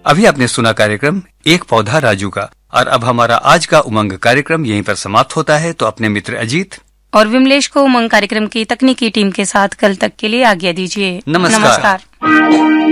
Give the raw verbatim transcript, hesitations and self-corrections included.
अभी आपने सुना कार्यक्रम एक पौधा राजू का, और अब हमारा आज का उमंग कार्यक्रम यहीं पर समाप्त होता है। तो अपने मित्र अजीत और विमलेश को उमंग कार्यक्रम की तकनीकी टीम के साथ कल तक के लिए आज्ञा दीजिए। नमस्कार, नमस्कार।